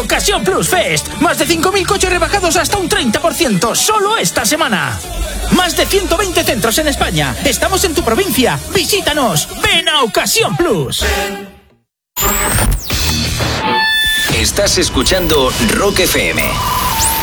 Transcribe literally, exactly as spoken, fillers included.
Ocasión Plus Fest. Más de cinco mil coches rebajados hasta un treinta por ciento. Solo esta semana. Más de ciento veinte centros en España. Estamos en tu provincia. Visítanos. Ven a Ocasión Plus. Estás escuchando Rock F M.